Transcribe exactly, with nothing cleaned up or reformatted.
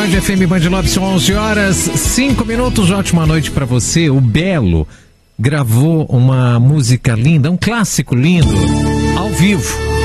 Band F M, Band Lopes, onze horas, cinco minutos. Ótima noite para você. O Belo gravou uma música linda, um clássico lindo, ao vivo.